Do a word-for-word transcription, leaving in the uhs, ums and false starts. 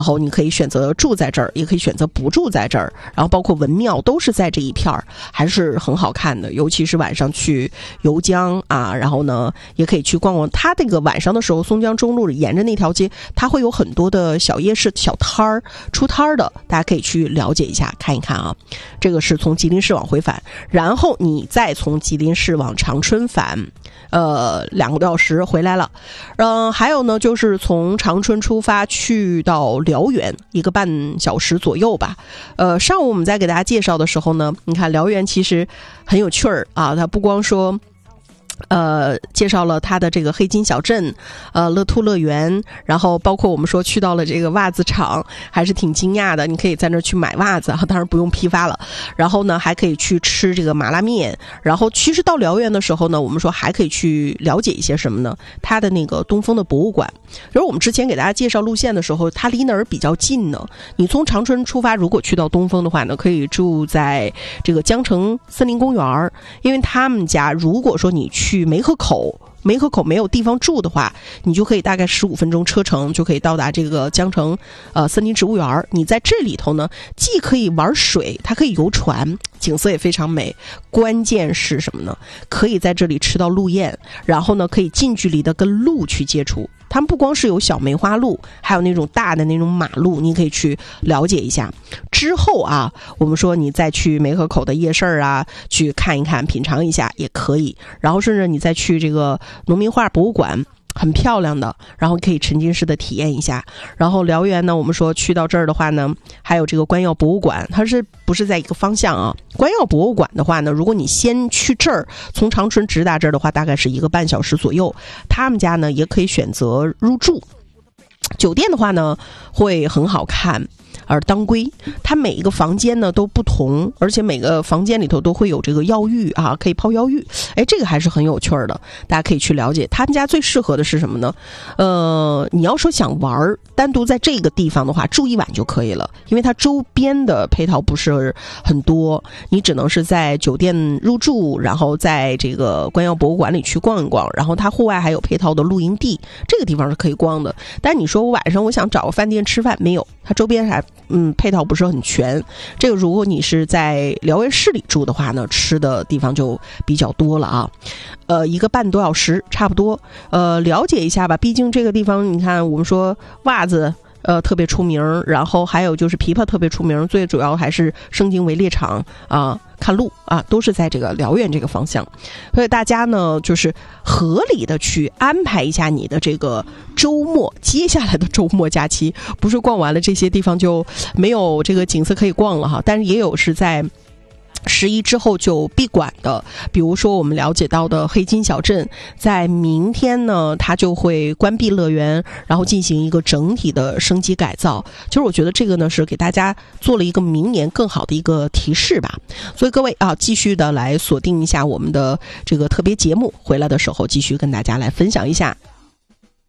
然后你可以选择住在这儿，也可以选择不住在这儿，然后包括文庙都是在这一片儿，还是很好看的。尤其是晚上去游江啊，然后呢也可以去逛逛。它这个晚上的时候，松江中路沿着那条街，它会有很多的小夜市、小摊儿出摊儿的，大家可以去了解一下，看一看啊。这个是从吉林市往回返，然后你再从吉林市往长春返，呃，两个多小时回来了。嗯、呃，还有呢，就是从长春出发去到辽源，一个半小时左右吧。呃，上午我们在给大家介绍的时候呢，你看辽源其实很有趣儿啊，它不光说呃，介绍了它的这个黑金小镇，呃，乐兔乐园，然后包括我们说去到了这个袜子厂，还是挺惊讶的。你可以在那儿去买袜子，当然不用批发了。然后呢，还可以去吃这个麻辣面。然后其实到辽源的时候呢，我们说还可以去了解一些什么呢？它的那个东风的博物馆。就是我们之前给大家介绍路线的时候，它离哪儿比较近呢？你从长春出发，如果去到东风的话呢，可以住在这个江城森林公园，因为他们家如果说你去去梅河口，梅河口没有地方住的话，你就可以大概十五分钟车程就可以到达这个江城呃森林植物园。你在这里头呢，既可以玩水，它可以游船，景色也非常美。关键是什么呢？可以在这里吃到鹿宴，然后呢，可以近距离的跟鹿去接触。他们不光是有小梅花鹿，还有那种大的那种马鹿，你可以去了解一下。之后啊，我们说你再去梅河口的夜市啊，去看一看、品尝一下也可以。然后甚至你再去这个农民画博物馆，很漂亮的，然后可以沉浸式的体验一下。然后辽源呢，我们说去到这儿的话呢，还有这个官药博物馆，它是不是在一个方向啊？官药博物馆的话呢，如果你先去这儿，从长春直达这儿的话，大概是一个半小时左右。他们家呢也可以选择入住，酒店的话呢会很好看。而当归，它每一个房间呢都不同，而且每个房间里头都会有这个药浴啊，可以泡药浴。哎，这个还是很有趣的，大家可以去了解。他们家最适合的是什么呢？呃，你要说想玩，单独在这个地方的话，住一晚就可以了，因为它周边的配套不是很多，你只能是在酒店入住，然后在这个官药博物馆里去逛一逛，然后它户外还有配套的露营地，这个地方是可以逛的。但你说我晚上我想找个饭店吃饭，没有，它周边还嗯，配套不是很全。这个如果你是在辽源市里住的话呢，吃的地方就比较多了啊。呃，一个半多小时差不多。呃，了解一下吧，毕竟这个地方，你看我们说袜子呃特别出名，然后还有就是琵琶特别出名，最主要还是盛京围猎场啊。看路啊，都是在这个辽源这个方向，所以大家呢就是合理的去安排一下你的这个周末，接下来的周末假期，不是逛完了这些地方就没有这个景色可以逛了哈，但是也有是在十一之后就闭馆的，比如说我们了解到的黑金小镇，在明天呢它就会关闭乐园，然后进行一个整体的升级改造。其实我觉得这个呢是给大家做了一个明年更好的一个提示吧。所以各位啊，继续的来锁定一下我们的这个特别节目，回来的时候继续跟大家来分享一下。